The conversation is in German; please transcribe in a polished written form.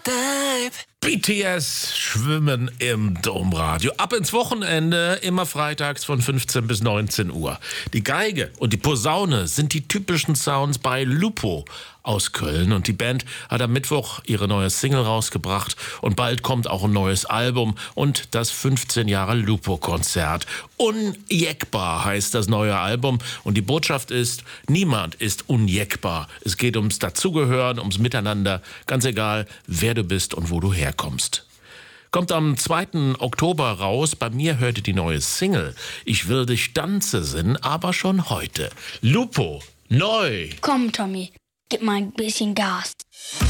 BTS schwimmen im Domradio. Ab ins Wochenende, immer freitags von 15 bis 19 Uhr. Die Geige und die Posaune sind die typischen Sounds bei Lupo aus Köln. Und die Band hat am Mittwoch ihre neue Single rausgebracht. Und bald kommt auch ein neues Album und das 15 Jahre Lupo-Konzert. Unjeckbar heißt das neue Album. Und die Botschaft ist, niemand ist unjeckbar. Es geht ums Dazugehören, ums Miteinander. Ganz egal, wer du bist und wo du herkommst. Kommt am 2. Oktober raus. Bei mir hört ihr die neue Single. Ich will dich tanzen, aber schon heute. Lupo, neu. Komm, Tommy, gib mal ein bisschen Gas.